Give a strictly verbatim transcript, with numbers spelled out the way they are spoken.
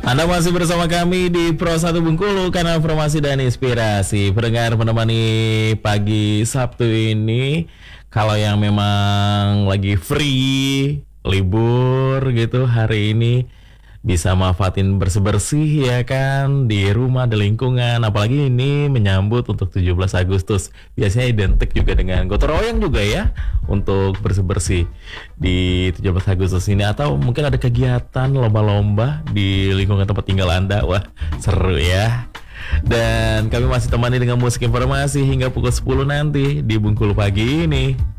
Anda masih bersama kami di Pro satu Bengkulu, kanal informasi dan inspirasi. Pendengar menemani pagi Sabtu ini, kalau yang memang lagi free, libur gitu hari ini, bisa manfaatin bersih-bersih ya kan di rumah, di lingkungan. Apalagi ini menyambut untuk tujuh belas Agustus. Biasanya identik juga dengan gotong royong juga ya untuk bersih-bersih di tujuh belas Agustus ini. Atau mungkin ada kegiatan lomba-lomba di lingkungan tempat tinggal Anda. Wah, seru ya. Dan kami masih temani dengan musik informasi hingga pukul sepuluh nanti di Bengkulu pagi ini.